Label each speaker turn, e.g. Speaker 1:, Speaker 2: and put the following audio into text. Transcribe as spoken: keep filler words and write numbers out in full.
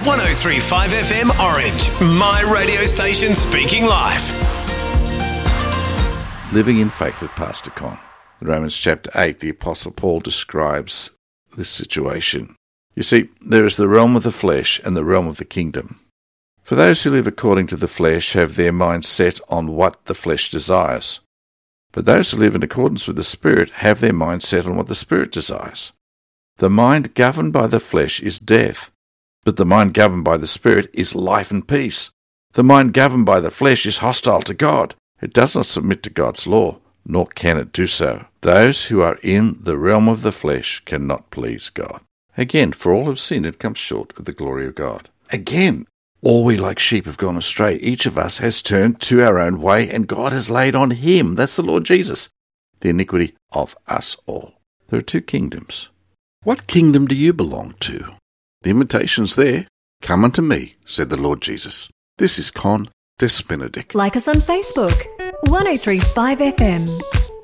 Speaker 1: one oh three point five F M Orange, my radio station speaking life.
Speaker 2: Living in faith with Pastor Con. In Romans chapter eight, the Apostle Paul describes this situation. You see, there is the realm of the flesh and the realm of the kingdom. For those who live according to the flesh have their mind set on what the flesh desires. But those who live in accordance with the Spirit have their mind set on what the Spirit desires. The mind governed by the flesh is death, but the mind governed by the Spirit is life and peace. The mind governed by the flesh is hostile to God. It does not submit to God's law, nor can it do so. Those who are in the realm of the flesh cannot please God. Again, for all have sinned and come short of the glory of God. Again, all we like sheep have gone astray. Each of us has turned to our own way, and God has laid on him, that's the Lord Jesus, the iniquity of us all. There are two kingdoms. What kingdom do you belong to? The invitation's there. Come unto me, said the Lord Jesus. This is Con Des Benedict.
Speaker 3: Like us on Facebook, one oh three point five F M.